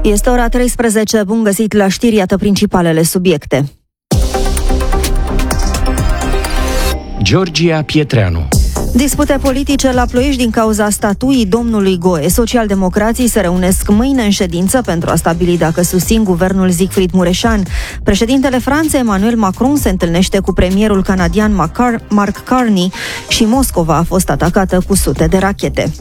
Este ora 13, bun găsit la știri, iată principalele subiecte. Georgia Pietreanu. Dispute politice la Ploiești din cauza statuii domnului Goe. Socialdemocrații se reunesc mâine în ședință pentru a stabili dacă susțin guvernul Siegfried Mureșan. Președintele Franței, Emmanuel Macron, se întâlnește cu premierul canadian Mark Carney și Moscova a fost atacată cu sute de rachete.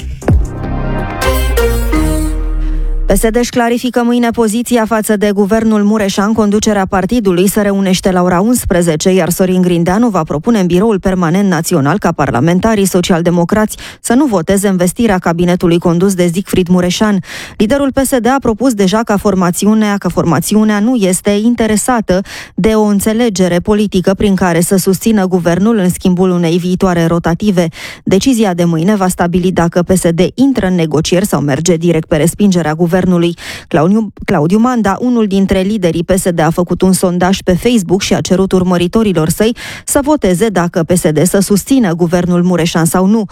PSD își clarifică mâine poziția față de guvernul Mureșan. Conducerea partidului se reunește la ora 11, iar Sorin Grindeanu va propune în biroul permanent național ca parlamentarii socialdemocrați să nu voteze învestirea cabinetului condus de Siegfried Mureșan. Liderul PSD a propus deja că formațiunea nu este interesată de o înțelegere politică prin care să susțină guvernul în schimbul unei viitoare rotative. Decizia de mâine va stabili dacă PSD intră în negocieri sau merge direct pe respingerea guvernului. Claudiu Manda, unul dintre liderii PSD, a făcut un sondaj pe Facebook și a cerut urmăritorilor săi să voteze dacă PSD să susțină guvernul Mureșan sau nu.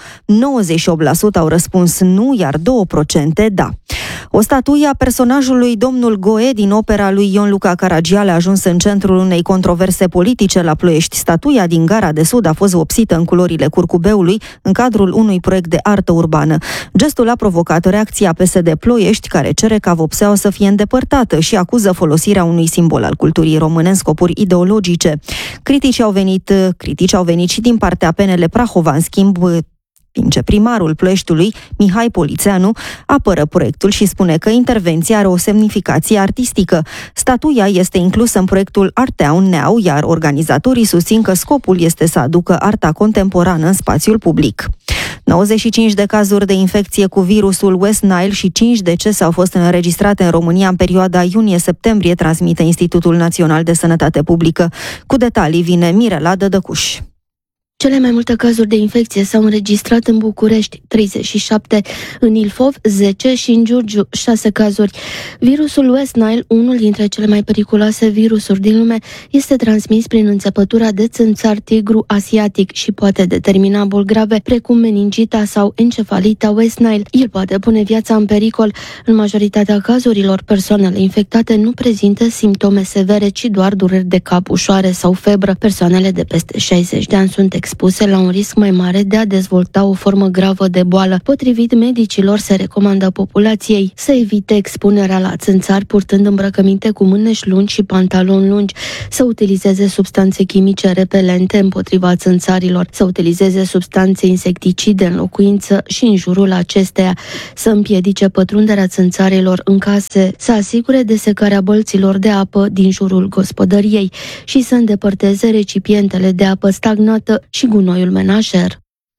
98% au răspuns nu, iar 2% da. O statuie a personajului Domnul Goe din opera lui Ion Luca Caragiale a ajuns în centrul unei controverse politice la Ploiești. Statuia din Gara de Sud a fost vopsită în culorile curcubeului în cadrul unui proiect de artă urbană. Gestul a provocat reacția PSD Ploiești, care cere ca vopseaua să fie îndepărtată și acuză folosirea unui simbol al culturii române în scopuri ideologice. Critici au venit și din partea PNL Prahova, în schimb, primarul Ploieștiului, Mihai Polițeanu, apără proiectul și spune că intervenția are o semnificație artistică. Statuia este inclusă în proiectul Artown Now, iar organizatorii susțin că scopul este să aducă arta contemporană în spațiul public. 95 de cazuri de infecție cu virusul West Nile și 5 decese au fost înregistrate în România în perioada iunie-septembrie, transmite Institutul Național de Sănătate Publică. Cu detalii vine Mirela Dădăcuș. Cele mai multe cazuri de infecție s-au înregistrat în București, 37, în Ilfov, 10 și în Giurgiu, 6 cazuri. Virusul West Nile, unul dintre cele mai periculoase virusuri din lume, este transmis prin înțepătura de țânțar tigru asiatic și poate determina boli grave, precum meningita sau encefalita West Nile. El poate pune viața în pericol. În majoritatea cazurilor, persoanele infectate nu prezintă simptome severe, ci doar dureri de cap ușoare sau febră. Persoanele de peste 60 de ani sunt expuse la un risc mai mare de a dezvolta o formă gravă de boală. Potrivit medicilor, se recomandă populației să evite expunerea la țânțari purtând îmbrăcăminte cu mâneși lungi și pantaloni lungi, să utilizeze substanțe chimice repelente împotriva țânțarilor, să utilizeze substanțe insecticide în locuință și în jurul acesteia, să împiedice pătrunderea țânțarilor în case, să asigure desecarea bălților de apă din jurul gospodăriei și să îndepărteze recipientele de apă stagnată și gunoiul menajer.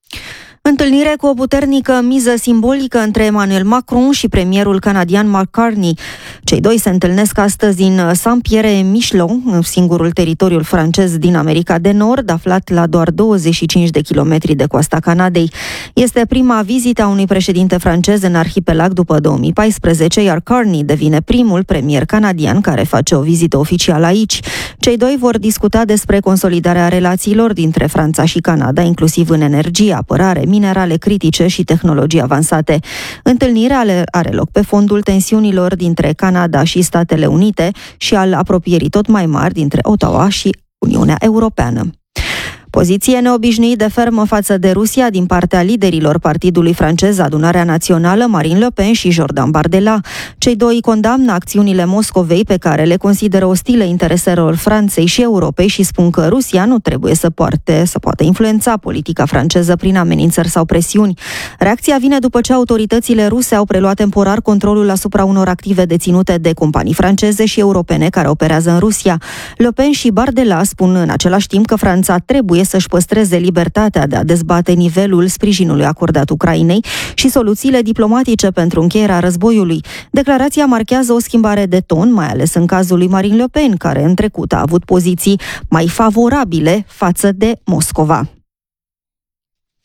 Întâlnire cu o puternică miză simbolică între Emmanuel Macron și premierul canadian Mark Carney. Cei doi se întâlnesc astăzi în Saint-Pierre-et-Miquelon, singurul teritoriul francez din America de Nord, aflat la doar 25 de kilometri de coasta Canadei. Este prima vizită a unui președinte francez în arhipelag după 2014, iar Carney devine primul premier canadian care face o vizită oficială aici. Cei doi vor discuta despre consolidarea relațiilor dintre Franța și Canada, inclusiv în energie, apărare, minerale critice și tehnologii avansate. Întâlnirea are loc pe fondul tensiunilor dintre Canada și Statele Unite și al apropierii tot mai mari dintre Ottawa și Uniunea Europeană. Poziție neobișnuit de fermă față de Rusia din partea liderilor partidului francez Adunarea Națională, Marine Le Pen și Jordan Bardella. Cei doi condamnă acțiunile Moscovei pe care le consideră ostile intereselor Franței și Europei și spun că Rusia nu trebuie să poată influența politica franceză prin amenințări sau presiuni. Reacția vine după ce autoritățile ruse au preluat temporar controlul asupra unor active deținute de companii franceze și europene care operează în Rusia. Le Pen și Bardella spun în același timp că Franța trebuie să-și păstreze libertatea de a dezbate nivelul sprijinului acordat Ucrainei și soluțiile diplomatice pentru încheierea războiului. Declarația marchează o schimbare de ton, mai ales în cazul lui Marine Le Pen, care în trecut a avut poziții mai favorabile față de Moscova.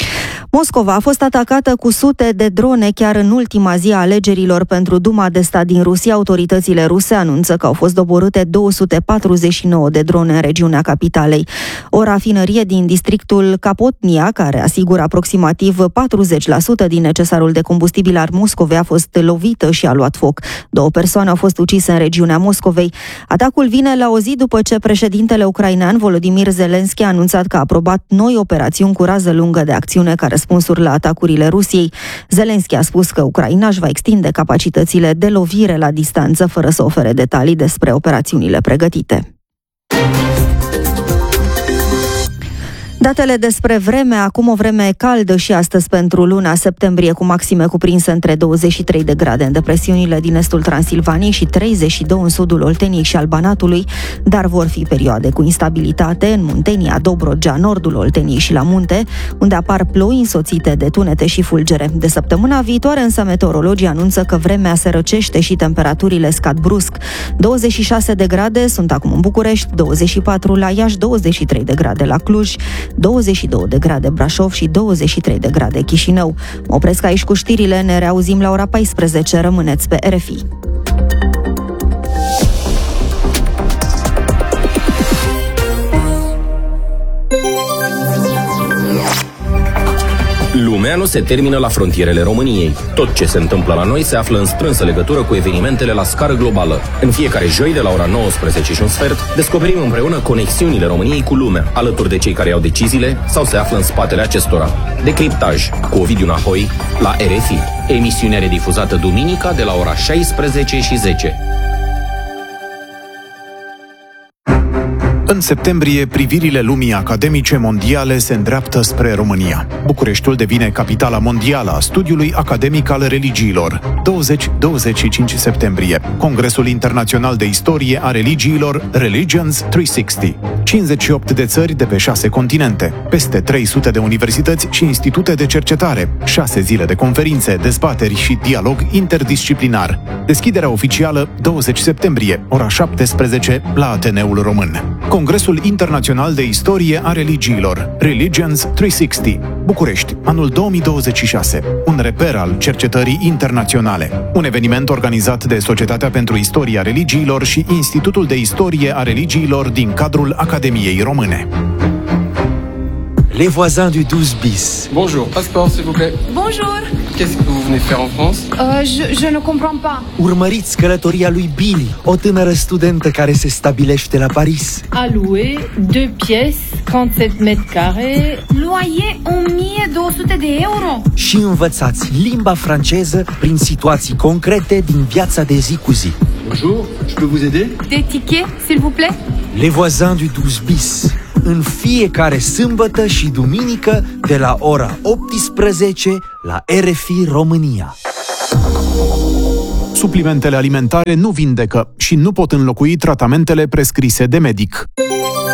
Moscova a fost atacată cu sute de drone chiar în ultima zi a alegerilor pentru Duma de stat din Rusia. Autoritățile ruse anunță că au fost doborâte 249 de drone în regiunea capitalei. O rafinărie din districtul Kapotnia, care asigură aproximativ 40% din necesarul de combustibil al Moscovei, a fost lovită și a luat foc. 2 persoane au fost ucise în regiunea Moscovei. Atacul vine la o zi după ce președintele ucrainean Volodymyr Zelensky a anunțat că a aprobat noi operațiuni cu rază lungă de acțiune ca răspunsuri la atacurile Rusiei. Zelensky a spus că Ucraina își va extinde capacitățile de lovire la distanță, fără să ofere detalii despre operațiunile pregătite. Datele despre vreme, acum o vreme caldă și astăzi pentru luna septembrie, cu maxime cuprinse între 23 de grade în depresiunile din estul Transilvaniei și 32 în sudul Olteniei și al Banatului, dar vor fi perioade cu instabilitate în Muntenia, Dobrogea, nordul Olteniei și la munte, unde apar ploi însoțite de tunete și fulgere. De săptămâna viitoare însă meteorologii anunță că vremea se răcește și temperaturile scad brusc. 26 de grade sunt acum în București, 24 la Iași, 23 de grade la Cluj, 22 de grade Brașov și 23 de grade Chișinău. Mă opresc aici cu știrile, ne reauzim la ora 14, rămâneți pe RFI. Lumea nu se termină la frontierele României. Tot ce se întâmplă la noi se află în strânsă legătură cu evenimentele la scară globală. În fiecare joi, de la ora 19:15, descoperim împreună conexiunile României cu lumea, alături de cei care iau deciziile sau se află în spatele acestora. Decriptaj cu Ovidiu Nahoi la RFI. Emisiunea redifuzată duminica de la ora 16:10. În septembrie, privirile lumii academice mondiale se îndreaptă spre România. Bucureștiul devine capitala mondială a studiului academic al religiilor. 20-25 septembrie. Congresul Internațional de Istorie a Religiilor, Religions 360. 58 de țări de pe 6 continente, peste 300 de universități și institute de cercetare, 6 zile de conferințe, dezbateri și dialog interdisciplinar. Deschiderea oficială 20 septembrie, ora 17, la Ateneul Român. Congresul Internațional de Istorie a Religiilor, Religions 360, București, anul 2026, un reper al cercetării internaționale. Un eveniment organizat de Societatea pentru Istoria Religiilor și Institutul de Istorie a Religiilor din cadrul Academiei Române. Les voisins du 12 bis. Bonjour, passeport s'il vous plaît. Bonjour. Qu'est-ce que vous venez faire en France? Je ne comprends pas. Urmăriți călătoria lui Billy, o tânără studentă care se stabilește la Paris. A louer 2 pièces, 37 mètres carrés. Loyer 1200 de euro. Și învățați limba franceză prin situații concrete din viața de zi cu zi. Bonjour, je peux vous aider? Des tickets, s'il vous plaît? Les voisins du 12 bis. În fiecare sâmbătă și duminică de la ora 18 la RFI România. Suplimentele alimentare nu vindecă și nu pot înlocui tratamentele prescrise de medic.